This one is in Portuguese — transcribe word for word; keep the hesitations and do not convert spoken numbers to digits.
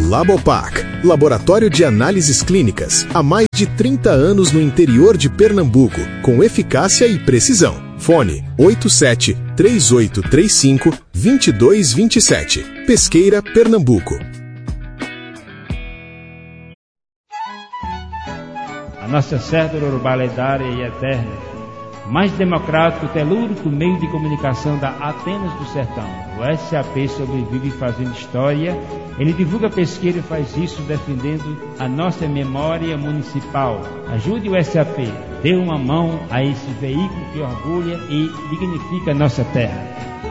Labopac, Laboratório de Análises Clínicas, há mais de trinta anos no interior de Pernambuco, com eficácia e precisão. Fone oito sete, três oito três cinco, dois dois dois sete. Pesqueira, Pernambuco. A nossa cédula urbalidade é eterna. Mais democrático, telúrico meio de comunicação da Atenas do Sertão. O S A P sobrevive fazendo história. Ele divulga pesquisa e faz isso defendendo a nossa memória municipal. Ajude o S A P. Dê uma mão a esse veículo que orgulha e dignifica a nossa terra.